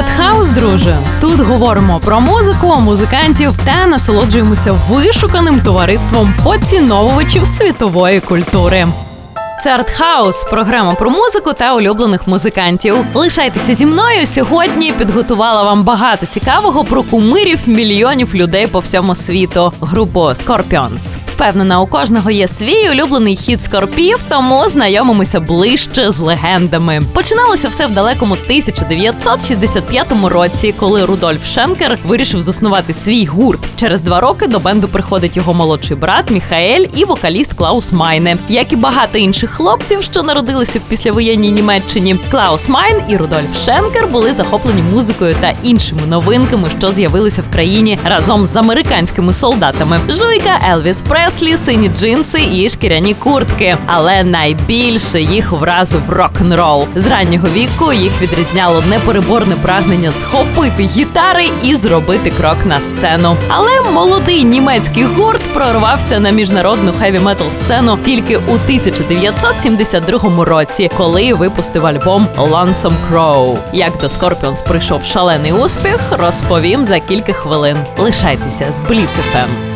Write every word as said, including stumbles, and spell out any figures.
Артхаус, друже. Тут говоримо про музику, музикантів та насолоджуємося вишуканим товариством поціновувачів світової культури. Це Артхаус, програма про музику та улюблених музикантів. Лишайтеся зі мною. Сьогодні підготувала вам багато цікавого про кумирів мільйонів людей по всьому світу. Групу Scorpions. Впевнена, у кожного є свій улюблений хіт Скорпів, тому знайомимося ближче з легендами. Починалося все в далекому тисяча дев'ятсот шістдесят п'ятому році, коли Рудольф Шенкер вирішив заснувати свій гурт. Через два роки до бенду приходить його молодший брат Міхаель і вокаліст Клаус Майне. Як і багато інших хлопців, що народилися в післявоєнній Німеччині, Клаус Майн і Рудольф Шенкер були захоплені музикою та іншими новинками, що з'явилися в країні разом з американськими солдатами. Жуйка, Елвіс Преслі, сині джинси і шкіряні куртки. Але найбільше їх вразив рок-н-рол. З раннього віку їх відрізняло непереборне прагнення схопити гітари і зробити крок на сцену. Але молодий німецький гурт прорвався на міжнародну хеві-метал сцену тільки у тисяча дев'ятсот сімдесят другому році, коли випустив альбом Lonesome Crow. Як до Scorpions прийшов шалений успіх, розповім за кілька хвилин. Лишайтеся з Бліц еф ем.